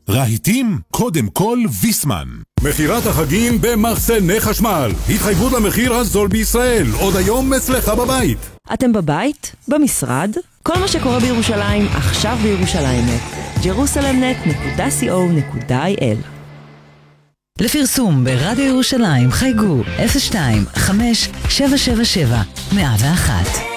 רהיטים, קודם כל ויסמן. מחירת החגים במחסני חשמל. התחייבות למחיר הזול בישראל. עוד היום אצלך בבית. אתם בבית? במשרד? כל מה שקורה בירושלים, עכשיו בירושלים. jerusalemnet.co.il. לפרסום ברדיו ירושלים חייגו 02-5-777-101.